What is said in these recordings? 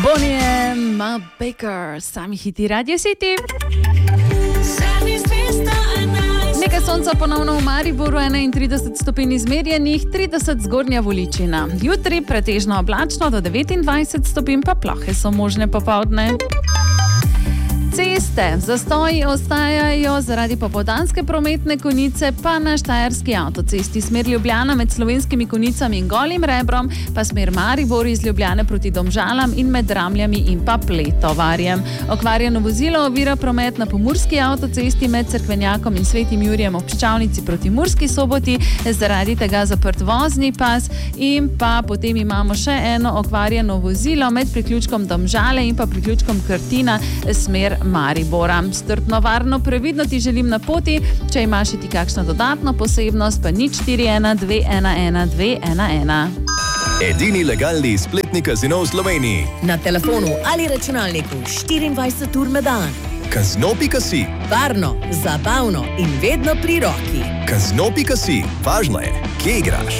Bonnie Ma Baker, sami hiti Radio City. Nekaj sonca ponovno v Mariboru, 31 stopinj izmerjenih, 30 zgornja Voličina. Jutri pretežno oblačno, do 29 stopinj pa plohe so možne popoldne. Ceste, zastoji ostajajo zaradi popoldanske prometne konice, pa na Štajerski avtocesti smer Ljubljana med Slovenskimi Konicami in Golim Rebrom, pa smer Maribor iz Ljubljane proti Domžalam in med Ramljami in pa Pletovarjem. Okvarjeno vozilo ovira promet na Pomurski avtocesti med Cerkvenjakom in Svetim Jurijem ob Ščavnici proti Murski Soboti, zaradi tega zaprt vozni pas, in pa potem imamo še eno okvarjeno vozilo med priključkom Domžale in pa priključkom Krtina smer Maribora. Strpno, varno, previdno ti želim na poti. Če imaš ti kakšno dodatno posebnost, pa 041 211 211. Edini legalni spletni kazino v Sloveniji. Na telefonu ali računalniku 24 ur na dan. Kazino.si. Varno, zabavno in vedno pri roki. Kazino.si. Važno je, kje igraš.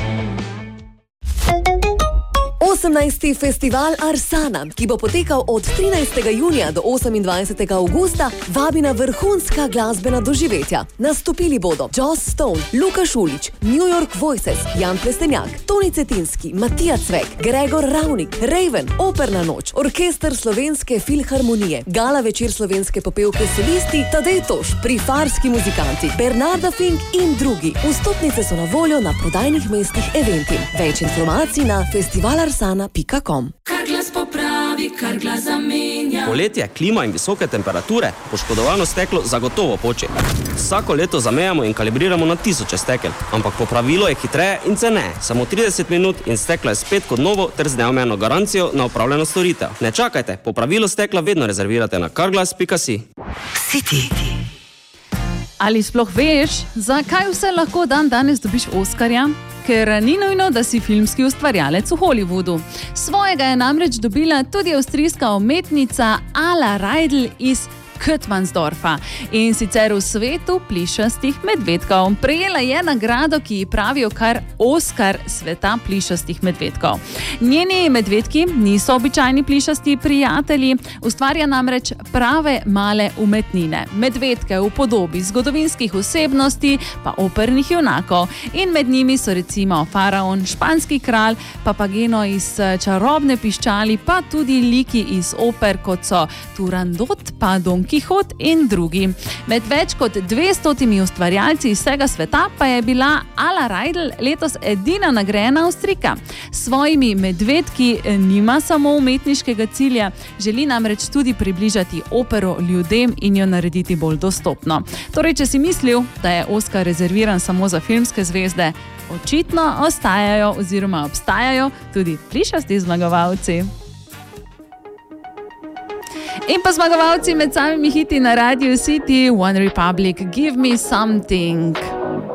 18. festival Arsana, ki bo potekal od 13. junija do 28. augusta, vabi na vrhunska glasbena doživetja. Nastopili bodo Joss Stone, Luka Šulić, New York Voices, Jan Plestenjak, Toni Cetinski, Matija Cvek, Gregor Ravnik, Raven, Operna noč, Orkester Slovenske filharmonije, gala večer slovenske popevke solisti, Tadej Toš, prifarski muzikanti, Bernarda Fink in drugi. Vstopnice so na voljo na prodajnih mestih Eventim. Več informacij na festivalarsana.com. Kar glas popravi, kar glas zamenja. Poletje, klima in visoke temperature, poškodovano steklo zagotovo poči. Vsako leto zamejamo in kalibriramo na tisoče stekel, ampak popravilo je hitreje in ceneje. Samo 30 minut in steklo je spet kot novo ter z neomejeno garancijo na opravljeno storitev. Ne čakajte, popravilo stekla vedno rezervirate na carglass.si. City. Ali sploh veš, zakaj vse lahko danes dobiš Oskarja? Ker ni nujno, da si filmski ustvarjalec v Hollywoodu. Svojega je namreč dobila tudi avstrijska umetnica Ala Reidl iz Kötmansdorfa, in sicer v svetu plišastih medvedkov. Prejela je nagrado, ki ji pravijo kar Oskar sveta plišastih medvedkov. Njeni medvedki niso običajni plišasti prijatelji, ustvarja namreč prave male umetnine. Medvedke v podobi zgodovinskih osebnosti, pa opernih junakov. In med njimi so recimo faraon, španski kralj, Papageno iz Čarobne piščali, pa tudi liki iz oper, kot so Turandot, pa Don Quixote in drugi. Med več kot 200 ustvarjalci iz vsega sveta pa je bila Ala Reidl letos edina nagrajena Avstrijka. S svojimi medvedki nima samo umetniškega cilja, želi namreč tudi približati opero ljudem in jo narediti bolj dostopno. Torej, če si mislil, da je Oskar rezerviran samo za filmske zvezde, očitno ostajajo oziroma obstajajo tudi plišasti zmagovalci. In pa zmagovalci med samimi hiti na Radio City, One Republic, Give Me Something.